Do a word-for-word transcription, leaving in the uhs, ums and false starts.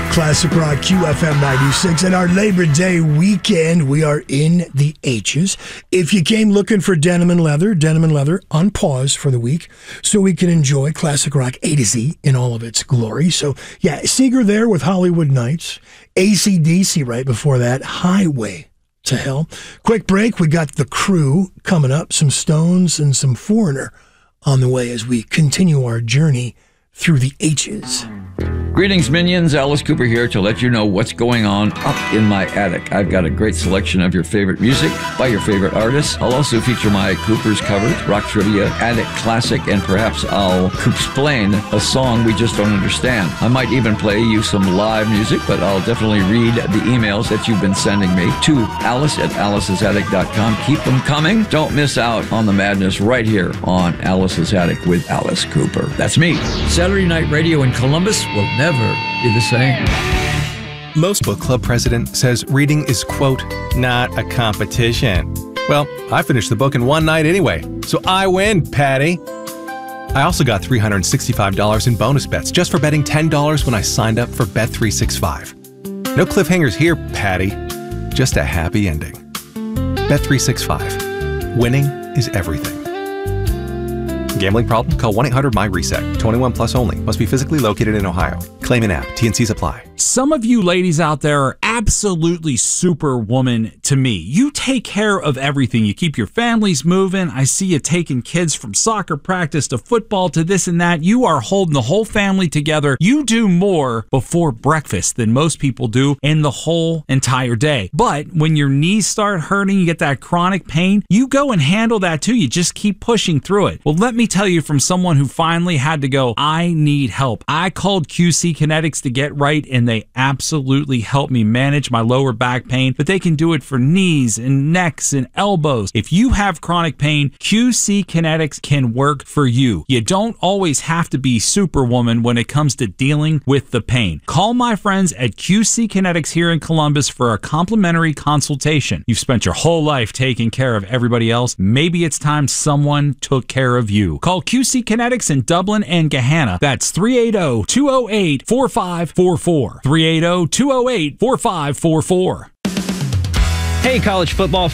Classic Rock Q F M ninety-six. And our Labor Day weekend, we are in the H's. If you came looking for Denim and Leather, Denim and Leather on pause for the week so we can enjoy Classic Rock A to Z in all of its glory. So, yeah, Seeger there with Hollywood Nights. A C D C right before that, Highway to Hell. Quick break, we got The Crew coming up, some Stones and some Foreigner on the way as we continue our journey through the H's. Greetings, minions. Alice Cooper here to let you know what's going on up in my attic. I've got a great selection of your favorite music by your favorite artists. I'll also feature my Cooper's covers, rock trivia, attic classic, and perhaps I'll explain a song we just don't understand. I might even play you some live music, but I'll definitely read the emails that you've been sending me to alice at alice's attic dot com. Keep them coming. Don't miss out on the madness right here on Alice's Attic with Alice Cooper. That's me. Saturday Night Radio in Columbus will never be the same. Most book club president says reading is, quote, not a competition. Well, I finished the book in one night anyway, so I win, Patty. I also got three hundred sixty-five dollars in bonus bets just for betting ten dollars when I signed up for Bet three sixty-five. No cliffhangers here, Patty. Just a happy ending. Bet three sixty-five. Winning is everything. Gambling problem? Call one eight hundred M Y RESET. twenty-one plus only. Must be physically located in Ohio. Claim an app. T and Cs apply. Some of you ladies out there are absolutely superwoman to me. You take care of everything. You keep your families moving. I see you taking kids from soccer practice to football to this and that. You are holding the whole family together. You do more before breakfast than most people do in the whole entire day. But when your knees start hurting, you get that chronic pain, you go and handle that too. You just keep pushing through it. Well, let me tell you from someone who finally had to go, I need help. I called Q C Kinetics to get right, and they absolutely helped me manage my lower back pain, but they can do it for knees and necks and elbows. If you have chronic pain, Q C Kinetics can work for you. You don't always have to be superwoman when it comes to dealing with the pain. Call my friends at Q C Kinetics here in Columbus for a complimentary consultation. You've spent your whole life taking care of everybody else. Maybe it's time someone took care of you. Call Q C Kinetics in Dublin and Gahanna. That's three eight zero, two zero eight, four five four four. three eight zero, two zero eight, four five four four. Hey, college football